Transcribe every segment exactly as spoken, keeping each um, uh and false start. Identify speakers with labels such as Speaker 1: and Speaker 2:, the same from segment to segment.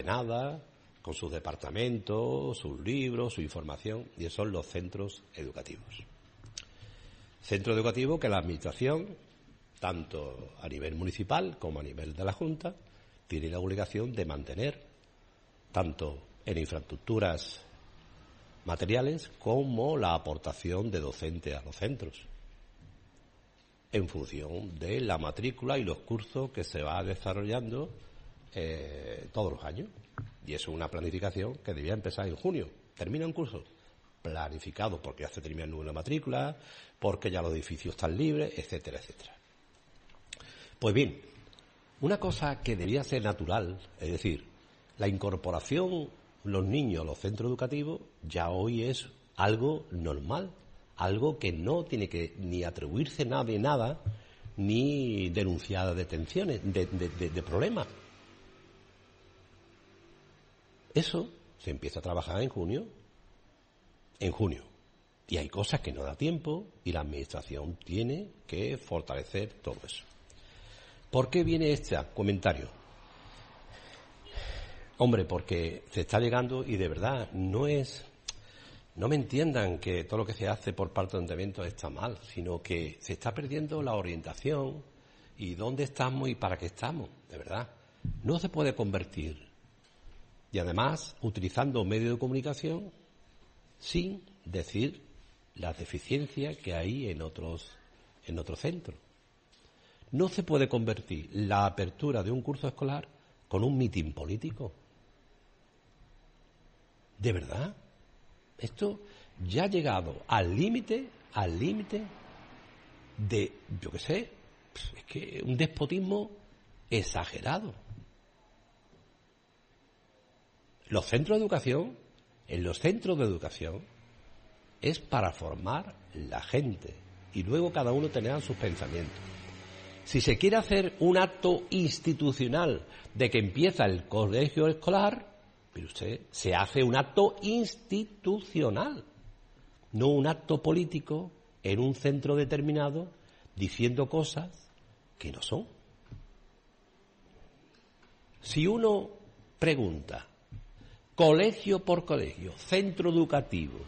Speaker 1: ordenada, con sus departamentos, sus libros, su información, y esos son los centros educativos. Centro educativo que la Administración, tanto a nivel municipal como a nivel de la Junta, tiene la obligación de mantener, tanto en infraestructuras materiales como la aportación de docentes a los centros, en función de la matrícula y los cursos que se va desarrollando eh, todos los años. Y eso es una planificación que debía empezar en junio. Termina un curso planificado porque ya se termina el número de matrícula, porque ya los edificios están libres, etcétera, etcétera. Pues bien, una cosa que debía ser natural, es decir, la incorporación los niños a los centros educativos, ya hoy es algo normal, algo que no tiene que ni atribuirse nada de nada, ni denunciar detenciones, de, de, de, de problemas. Eso se empieza a trabajar en junio, en junio. Y hay cosas que no da tiempo y la Administración tiene que fortalecer todo eso. ¿Por qué viene este comentario? Hombre, porque se está llegando y de verdad no es... No me entiendan que todo lo que se hace por parte del ayuntamiento está mal, sino que se está perdiendo la orientación y dónde estamos y para qué estamos, de verdad. No se puede convertir. Y además, utilizando medios de comunicación sin decir las deficiencias que hay en otros, en otros centros. No se puede convertir la apertura de un curso escolar con un mitin político. ¿De verdad? Esto ya ha llegado al límite, al límite de, yo qué sé, es que un despotismo exagerado. Los centros de educación, en los centros de educación, es para formar la gente y luego cada uno tendrá sus pensamientos. Si se quiere hacer un acto institucional de que empieza el colegio escolar, pero usted se hace un acto institucional, no un acto político en un centro determinado diciendo cosas que no son. Si uno pregunta, colegio por colegio, centro educativo,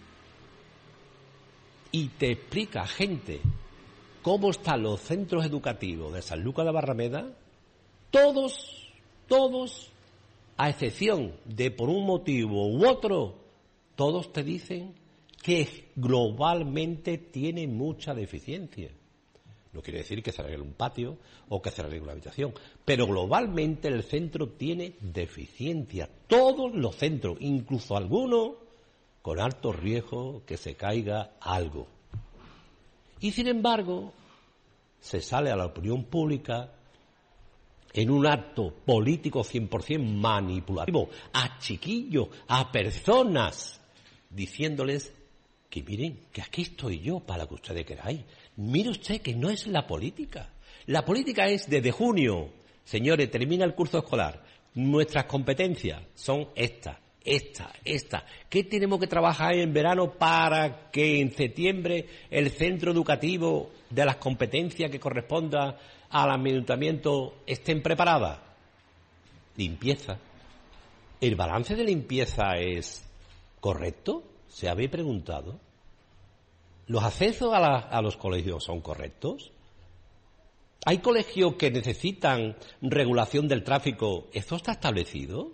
Speaker 1: y te explica gente cómo están los centros educativos de Sanlúcar de Barrameda, todos, todos, a excepción de por un motivo u otro, todos te dicen que globalmente tienen mucha deficiencia. No quiere decir que se arregle un patio o que se arregle una habitación, pero globalmente el centro tiene deficiencia. Todos los centros, incluso algunos con alto riesgo que se caiga algo. Y sin embargo, se sale a la opinión pública en un acto político cien por ciento manipulativo a chiquillos, a personas, diciéndoles que miren, que aquí estoy yo para que ustedes queráis. Mire usted que no es la política. La política es desde junio. Señores, termina el curso escolar. Nuestras competencias son estas, estas, estas. ¿Qué tenemos que trabajar en verano para que en septiembre el centro educativo de las competencias que corresponda al ayuntamiento estén preparadas? Limpieza. ¿El balance de limpieza es correcto? ¿Se habéis preguntado? ¿Los accesos a, la, a los colegios son correctos? ¿Hay colegios que necesitan regulación del tráfico? ¿Esto está establecido?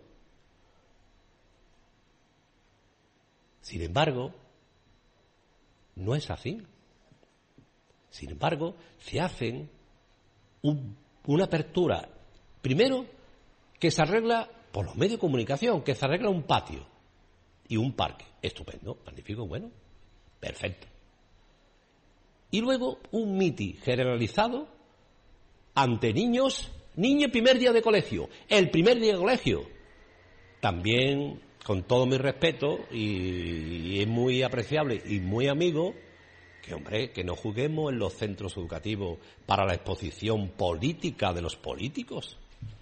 Speaker 1: Sin embargo, no es así. Sin embargo, se hacen un, una apertura. Primero, que se arregla por los medios de comunicación, que se arregla un patio y un parque. Estupendo, magnífico, bueno, perfecto. Y luego un mitin generalizado ante niños, niños primer día de colegio, el primer día de colegio. También, con todo mi respeto, y, y es muy apreciable y muy amigo, que hombre, que no juguemos en los centros educativos para la exposición política de los políticos.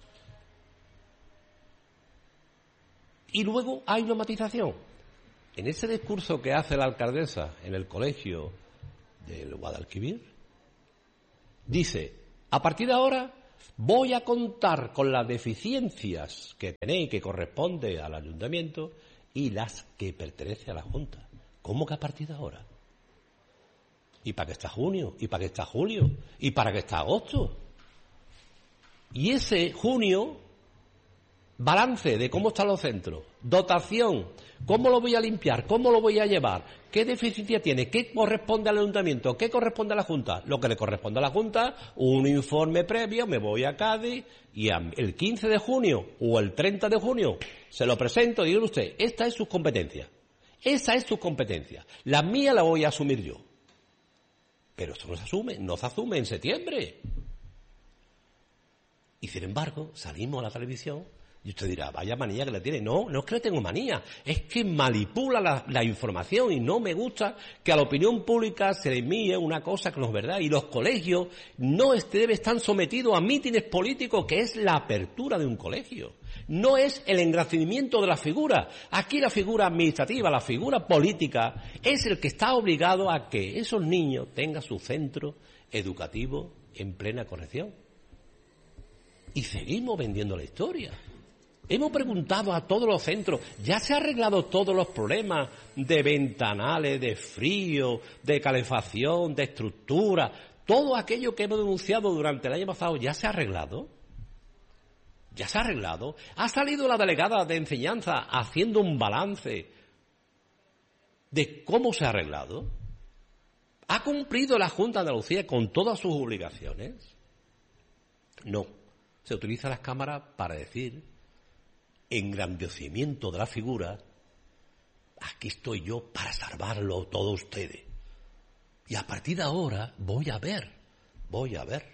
Speaker 1: Y luego hay una matización. En ese discurso que hace la alcaldesa en el colegio del Guadalquivir, dice, a partir de ahora voy a contar con las deficiencias que tenéis, que corresponde al ayuntamiento, y las que pertenecen a la Junta. ¿Cómo que a partir de ahora? ¿Y para qué está junio? ¿Y para qué está julio? ¿Y para qué está agosto? Y ese junio, balance de cómo están los centros, dotación, cómo lo voy a limpiar, cómo lo voy a llevar, qué deficiencia tiene, qué corresponde al ayuntamiento, qué corresponde a la Junta. Lo que le corresponde a la Junta, un informe previo, me voy a Cádiz y el quince de junio o el treinta de junio se lo presento y dice usted, esta es su competencia, esa es su competencia, la mía la voy a asumir yo. Pero esto no se asume, no se asume en septiembre. Y sin embargo, salimos a la televisión y usted dirá, vaya manía que le tiene. No, no es que le tengo manía, es que manipula la, la información y no me gusta que a la opinión pública se le envíe una cosa que no es verdad. Y los colegios no deben estar sometidos a mítines políticos, que es la apertura de un colegio. No es el engrandecimiento de la figura. Aquí la figura administrativa, la figura política, es el que está obligado a que esos niños tengan su centro educativo en plena corrección. Y seguimos vendiendo la historia. Hemos preguntado a todos los centros, ¿ya se han arreglado todos los problemas de ventanales, de frío, de calefacción, de estructura? Todo aquello que hemos denunciado durante el año pasado, ¿ya se ha arreglado? ¿Ya se ha arreglado? Ha salido la delegada de enseñanza haciendo un balance de cómo se ha arreglado. ¿Ha cumplido la Junta de Andalucía con todas sus obligaciones? No. Se utilizan las cámaras para decir, engrandecimiento de la figura, aquí estoy yo para salvarlo todo ustedes. Y a partir de ahora voy a ver, voy a ver.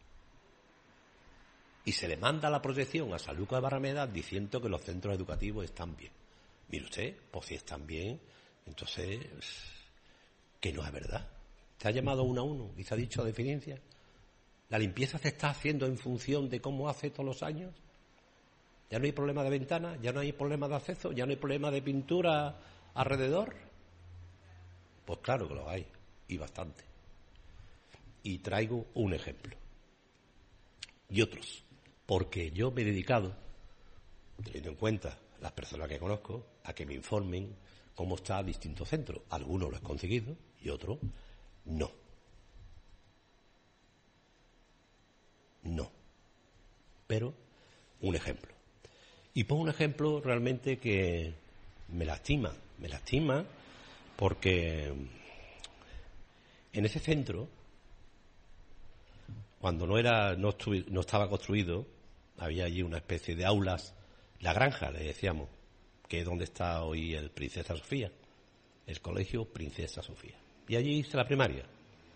Speaker 1: Y se le manda la proyección a Sanlúcar de Barrameda diciendo que los centros educativos están bien. Mire usted, pues si están bien, entonces, que no es verdad. Se ha llamado uno a uno y se ha dicho a deficiencia. ¿La limpieza se está haciendo en función de cómo hace todos los años? ¿Ya no hay problema de ventanas? ¿Ya no hay problema de acceso? ¿Ya no hay problema de pintura alrededor? Pues claro que lo hay, y bastante. Y traigo un ejemplo. Y otros. Porque yo me he dedicado, teniendo en cuenta las personas que conozco, a que me informen cómo está distintos centros. Algunos lo he conseguido y otros no. No. Pero, un ejemplo. Y pongo un ejemplo realmente que me lastima. Me lastima porque en ese centro, cuando no era, no, estuvi, no estaba construido, había allí una especie de aulas, la granja, le decíamos, que es donde está hoy el Princesa Sofía, el colegio Princesa Sofía. Y allí hice la primaria.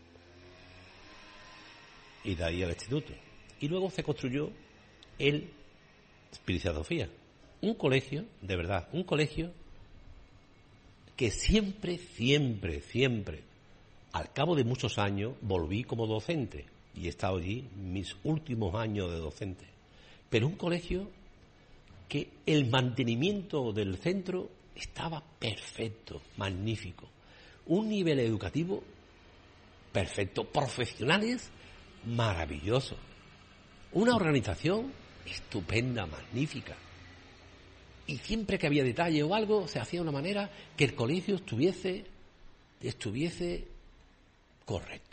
Speaker 1: Y de ahí el instituto. Y luego se construyó el Princesa Sofía. Un colegio, de verdad, un colegio que siempre, siempre, siempre, al cabo de muchos años, volví como docente. Y he estado allí mis últimos años de docente. Pero un colegio que el mantenimiento del centro estaba perfecto, magnífico. Un nivel educativo perfecto, profesionales maravillosos. Una organización estupenda, magnífica. Y siempre que había detalle o algo, se hacía de una manera que el colegio estuviese, estuviese correcto.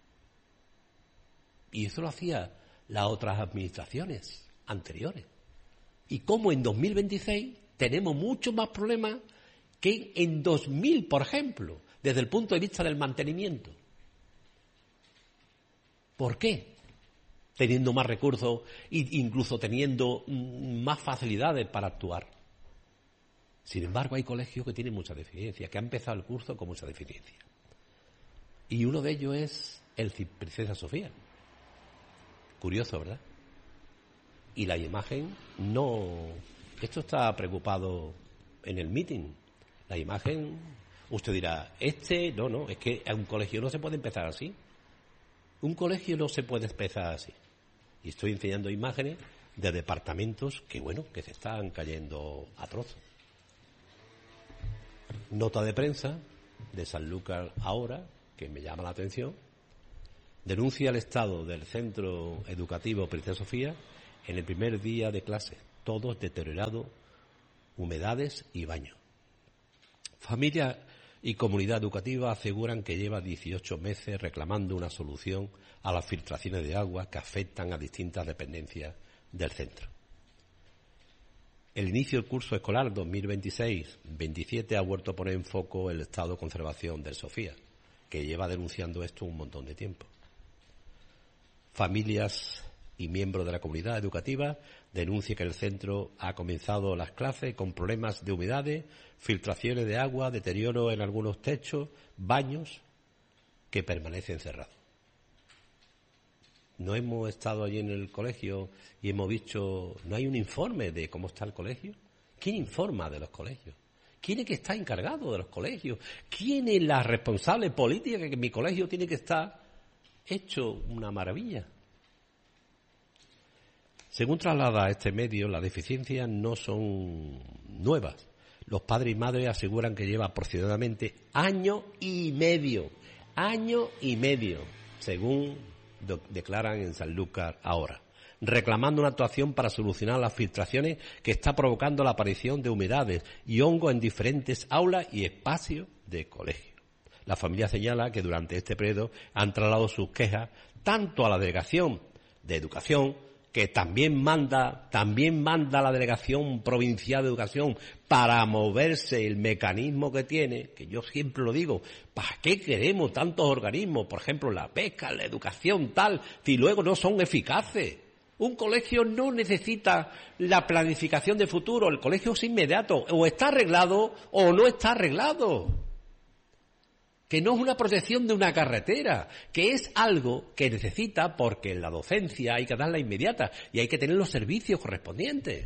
Speaker 1: Y eso lo hacía las otras administraciones anteriores. Y como en dos mil veintiséis tenemos muchos más problemas que en dos mil, por ejemplo, desde el punto de vista del mantenimiento. ¿Por qué? Teniendo más recursos e incluso teniendo más facilidades para actuar. Sin embargo, hay colegios que tienen mucha deficiencia, que han empezado el curso con mucha deficiencia. Y uno de ellos es el Princesa Sofía. Curioso, ¿verdad? Y la imagen no... Esto está preocupado en el meeting. La imagen, usted dirá, este, no, no, es que a un colegio no se puede empezar así. Un colegio no se puede empezar así. Y estoy enseñando imágenes de departamentos que, bueno, que se están cayendo a trozos. Nota de prensa de Sanlúcar ahora, que me llama la atención, denuncia el estado del centro educativo Princesa Sofía en el primer día de clase, todos deteriorados, humedades y baños. Familias y comunidad educativa aseguran que lleva dieciocho meses reclamando una solución a las filtraciones de agua que afectan a distintas dependencias del centro. El inicio del curso escolar dos mil veintiséis veintisiete ha vuelto a poner en foco el estado de conservación del Sofía, que lleva denunciando esto un montón de tiempo. Familias y miembros de la comunidad educativa denuncian que el centro ha comenzado las clases con problemas de humedades, filtraciones de agua, deterioro en algunos techos, baños que permanecen cerrados. No hemos estado allí en el colegio y hemos visto, no hay un informe de cómo está el colegio. ¿Quién informa de los colegios? ¿Quién es que está encargado de los colegios? ¿Quién es la responsable política que mi colegio tiene que estar hecho una maravilla? Según traslada este medio, las deficiencias no son nuevas. Los padres y madres aseguran que lleva aproximadamente año y medio, año y medio, según do- declaran en Sanlúcar ahora, reclamando una actuación para solucionar las filtraciones que está provocando la aparición de humedades y hongos en diferentes aulas y espacios de colegio. La familia señala que durante este periodo han trasladado sus quejas tanto a la Delegación de Educación, que también manda, también manda la Delegación Provincial de Educación para moverse el mecanismo que tiene, que yo siempre lo digo, ¿para qué queremos tantos organismos? Por ejemplo, la pesca, la educación, tal, si luego no son eficaces. Un colegio no necesita la planificación de futuro, el colegio es inmediato, o está arreglado o no está arreglado. Que no es una protección de una carretera, que es algo que necesita porque en la docencia hay que darla inmediata y hay que tener los servicios correspondientes.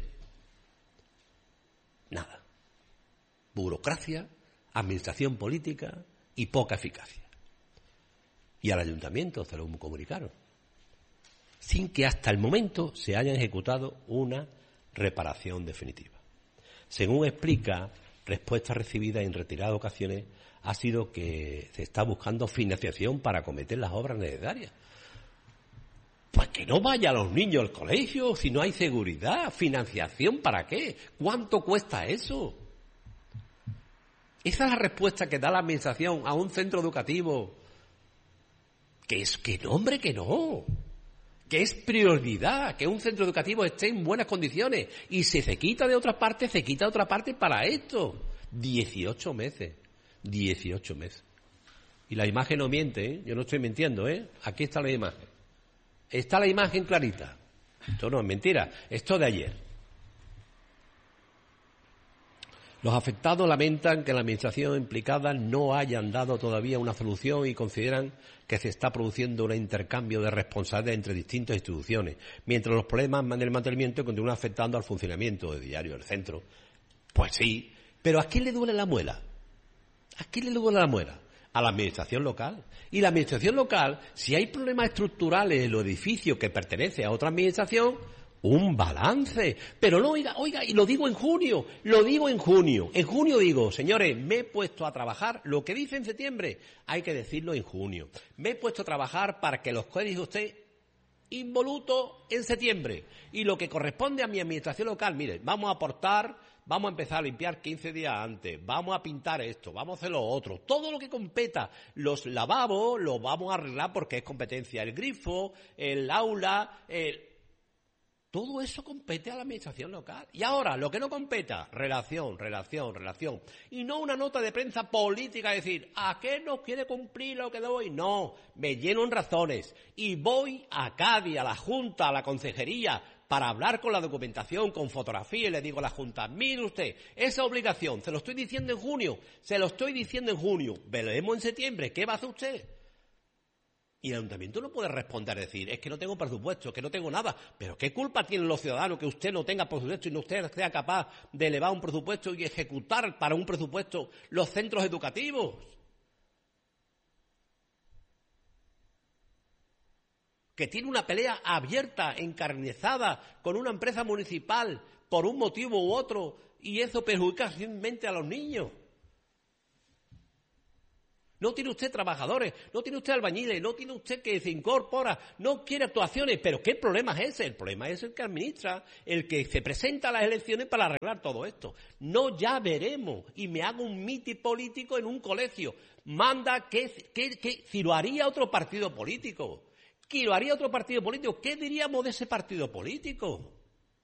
Speaker 1: Nada. Burocracia, administración política y poca eficacia. Y al ayuntamiento se lo comunicaron, sin que hasta el momento se haya ejecutado una reparación definitiva. Según explica, respuesta recibida en retiradas ocasiones ha sido que se está buscando financiación para acometer las obras necesarias. Pues que no vayan los niños al colegio si no hay seguridad. ¿Financiación para qué? ¿Cuánto cuesta eso? Esa es la respuesta que da la administración a un centro educativo. Que es que no, hombre, que no. Que es prioridad que un centro educativo esté en buenas condiciones. Y si se quita de otra parte, se quita de otra parte para esto. dieciocho meses. dieciocho meses. Y la imagen no miente, ¿eh? Yo no estoy mintiendo, ¿eh? Aquí está la imagen. Está la imagen clarita. Esto no es mentira, esto de ayer. Los afectados lamentan que la administración implicada no hayan dado todavía una solución y consideran que se está produciendo un intercambio de responsabilidades entre distintas instituciones, mientras los problemas del mantenimiento continúan afectando al funcionamiento diario del centro. Pues sí, pero ¿a quién le duele la muela? ¿A quién le duele la muela? A la administración local. Y la administración local, si hay problemas estructurales en los edificios que pertenecen a otra administración, un balance. Pero no, oiga, oiga, y lo digo en junio, lo digo en junio. En junio digo, señores, me he puesto a trabajar, lo que dice en septiembre, hay que decirlo en junio. Me he puesto a trabajar para que los colegios estén involutos en septiembre. Y lo que corresponde a mi administración local, mire, vamos a aportar... Vamos a empezar a limpiar quince días antes, vamos a pintar esto, vamos a hacer lo otro. Todo lo que competa, los lavabos, los vamos a arreglar porque es competencia. El grifo, el aula, el... todo eso compete a la administración local. Y ahora, lo que no competa, relación, relación, relación. Y no una nota de prensa política, decir, ¿a qué no quiere cumplir lo que doy? No, me lleno en razones. Y voy a Cádiz, a la Junta, a la Consejería, para hablar con la documentación, con fotografía, y le digo a la Junta, mire usted, esa obligación, se lo estoy diciendo en junio, se lo estoy diciendo en junio, veremos en septiembre, ¿qué va a hacer usted? Y el ayuntamiento no puede responder, decir, es que no tengo presupuesto, es que no tengo nada, pero ¿qué culpa tienen los ciudadanos que usted no tenga presupuesto y no usted sea capaz de elevar un presupuesto y ejecutar para un presupuesto los centros educativos? Que tiene una pelea abierta, encarnizada, con una empresa municipal por un motivo u otro, y eso perjudica simplemente a los niños. no tiene usted trabajadores, no tiene usted albañiles, no tiene usted que se incorpora, no quiere actuaciones. ¿Pero qué problema es ese? El problema es el que administra, el que se presenta a las elecciones para arreglar todo esto. No, ya veremos. Y me hago un mitin político en un colegio. Manda que, que, que si lo haría otro partido político. Que lo haría otro partido político. ¿Qué diríamos de ese partido político?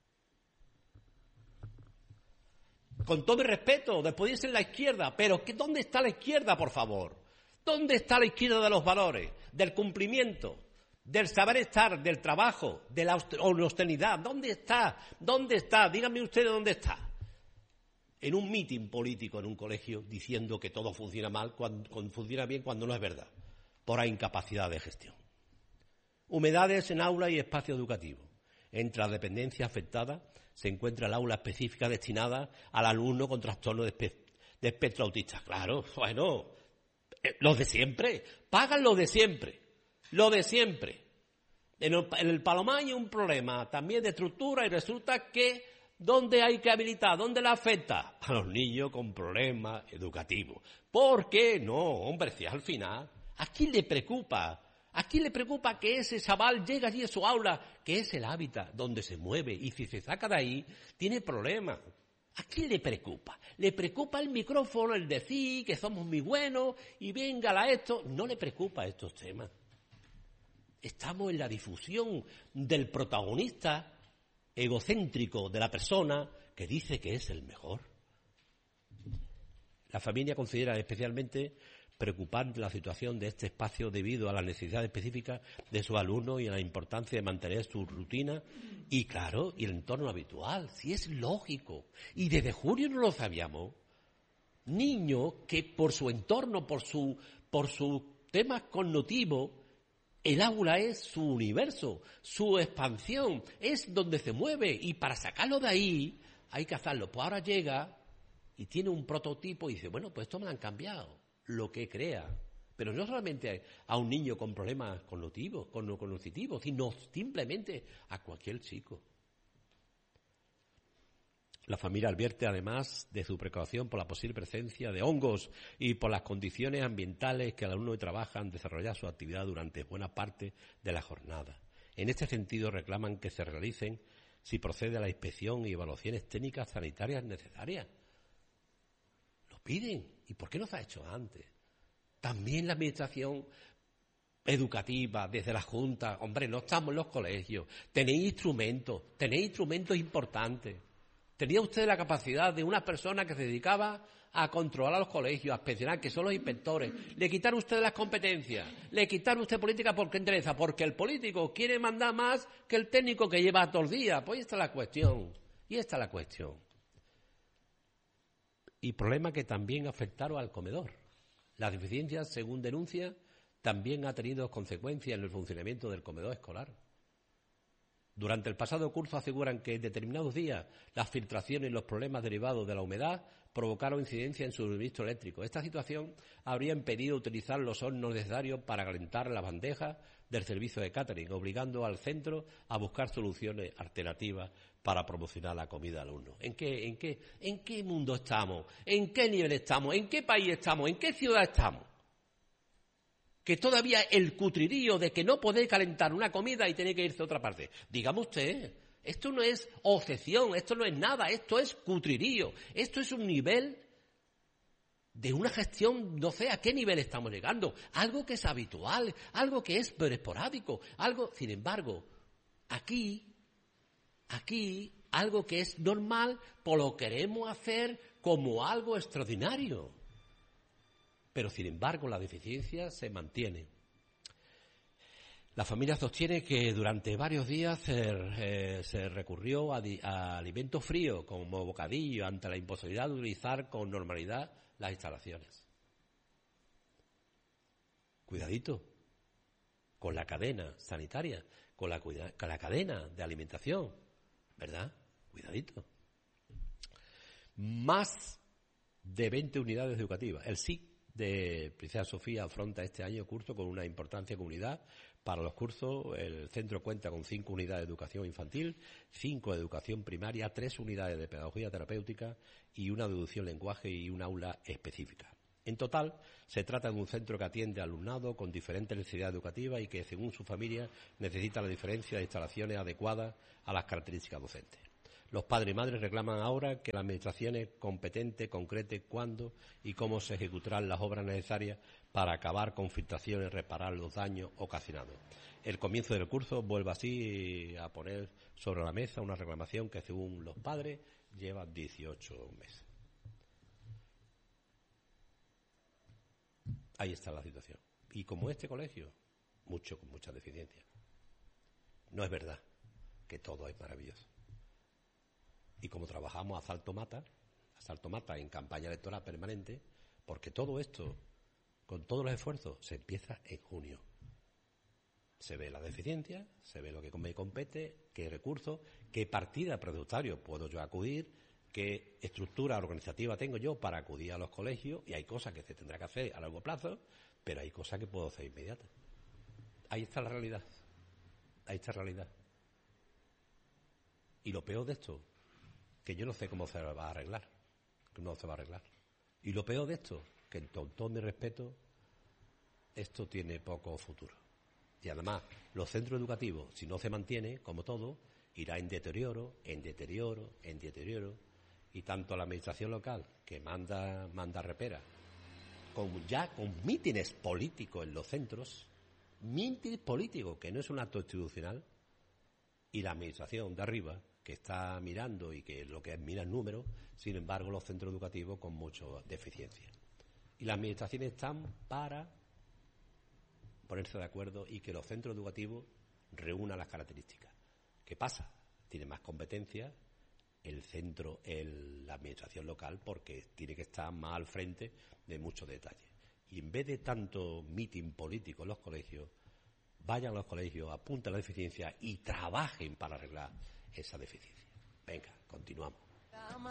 Speaker 1: Con todo mi respeto, después dicen la izquierda, pero ¿qué, ¿dónde está la izquierda, por favor? ¿Dónde está la izquierda de los valores, del cumplimiento, del saber estar, del trabajo, de la austeridad? ¿Dónde está? ¿Dónde está? Díganme ustedes dónde está. En un mitin político en un colegio diciendo que todo funciona mal, cuando, cuando funciona bien cuando no es verdad, por incapacidad de gestión. Humedades en aula y espacio educativo. Entre las dependencias afectadas se encuentra el aula específica destinada al alumno con trastorno de, espe de espectro autista. Claro, bueno, eh, los de siempre, pagan lo de siempre, lo de siempre. En el, en el Palomar hay un problema también de estructura y resulta que ¿dónde hay que habilitar? ¿Dónde la afecta? A los niños con problemas educativos. ¿Por qué? No, hombre, si al final, ¿a quién le preocupa? ¿A quién le preocupa que ese chaval llegue allí a su aula, que es el hábitat donde se mueve, y si se saca de ahí, tiene problemas? ¿A quién le preocupa? ¿Le preocupa el micrófono, el decir que somos muy buenos y véngala esto? No le preocupa estos temas. Estamos en la difusión del protagonista egocéntrico de la persona que dice que es el mejor. La familia considera especialmente preocupante la situación de este espacio debido a las necesidades específicas de sus alumnos y a la importancia de mantener su rutina y, claro, y el entorno habitual. Si es lógico. Y desde junio no lo sabíamos. Niños que por su entorno, por su, por sus temas connotivos, el aula es su universo, su expansión, es donde se mueve. Y para sacarlo de ahí hay que hacerlo. Pues ahora llega y tiene un prototipo y dice, bueno, pues esto me lo han cambiado. Lo que crea, pero no solamente a un niño con problemas cognitivos, cognitivos, sino simplemente a cualquier chico. La familia advierte además de su precaución por la posible presencia de hongos y por las condiciones ambientales que el alumno trabaja en desarrollar su actividad durante buena parte de la jornada. En este sentido reclaman que se realicen, si procede, a la inspección y evaluaciones técnicas sanitarias necesarias. Lo piden. ¿Y por qué no se ha hecho antes? También la administración educativa, desde la Junta, hombre, no estamos en los colegios, tenéis instrumentos, tenéis instrumentos importantes. Tenía usted la capacidad de una persona que se dedicaba a controlar a los colegios, a inspeccionar, que son los inspectores. Le quitaron ustedes las competencias, le quitaron usted política porque interesa, porque el político quiere mandar más que el técnico que lleva todo el día. Pues esta es la cuestión, y esta es la cuestión. Y problemas que también afectaron al comedor. La deficiencia, según denuncia, también ha tenido consecuencias en el funcionamiento del comedor escolar. Durante el pasado curso aseguran que en determinados días las filtraciones y los problemas derivados de la humedad provocaron incidencia en su suministro eléctrico. Esta situación habría impedido utilizar los hornos necesarios para calentar las bandejas del servicio de catering, obligando al centro a buscar soluciones alternativas para promocionar la comida al alumno. ¿En qué, en qué, en qué mundo estamos? ¿En qué nivel estamos? ¿En qué país estamos? ¿En qué ciudad estamos? Que todavía el cutrirío de que no podéis calentar una comida y tenéis que irse a otra parte. Dígame usted, esto no es obsesión, esto no es nada, esto es cutrirío, esto es un nivel de una gestión, no sé a qué nivel estamos llegando, algo que es habitual, algo que es pero esporádico, algo, sin embargo, aquí, aquí, algo que es normal, pues lo queremos hacer como algo extraordinario. Pero, sin embargo, la deficiencia se mantiene. La familia sostiene que durante varios días se, eh, se recurrió a, di, a alimentos fríos como bocadillo ante la imposibilidad de utilizar con normalidad las instalaciones. Cuidadito con la cadena sanitaria, con la, con la cadena de alimentación, ¿verdad? Cuidadito. Más de veinte unidades educativas. El S I C de Princesa Sofía afronta este año curso con una importante comunidad. Para los cursos, el centro cuenta con cinco unidades de educación infantil, cinco de educación primaria, tres unidades de pedagogía terapéutica y una de educación lenguaje y un aula específica. En total, se trata de un centro que atiende al alumnado con diferentes necesidades educativas y que, según su familia, necesita la diferencia de instalaciones adecuadas a las características docentes. Los padres y madres reclaman ahora que la Administración es competente, concrete cuándo y cómo se ejecutarán las obras necesarias para acabar con filtraciones y reparar los daños ocasionados. El comienzo del curso vuelve así a poner sobre la mesa una reclamación que, según los padres, lleva dieciocho meses. Ahí está la situación. Y como este colegio, mucho con muchas deficiencias. No es verdad que todo es maravilloso. Y como trabajamos a salto mata, a salto mata en campaña electoral permanente, porque todo esto, con todos los esfuerzos, se empieza en junio. Se ve la deficiencia, se ve lo que me compete, qué recursos, qué partida presupuestaria puedo yo acudir, qué estructura organizativa tengo yo para acudir a los colegios, y hay cosas que se tendrá que hacer a largo plazo, pero hay cosas que puedo hacer inmediatas. Ahí está la realidad. Ahí está la realidad. Y lo peor de esto, que yo no sé cómo se va a arreglar, que no se va a arreglar. Y lo peor de esto, que con todo mi respeto, esto tiene poco futuro. Y además, los centros educativos, si no se mantiene, como todo, irá en deterioro, en deterioro, en deterioro, y tanto la administración local, que manda, manda repera, con, ya con mítines políticos en los centros, mítines políticos, que no es un acto institucional, y la administración de arriba, que está mirando y que lo que mira es número, sin embargo los centros educativos con mucha deficiencia. Y las administraciones están para ponerse de acuerdo y que los centros educativos reúnan las características. ¿Qué pasa? Tiene más competencia el centro, el, la administración local, porque tiene que estar más al frente de muchos detalles. Y en vez de tanto mitin político en los colegios, vayan a los colegios, apunten la deficiencia y trabajen para arreglar esa deficiencia. Venga, continuamos.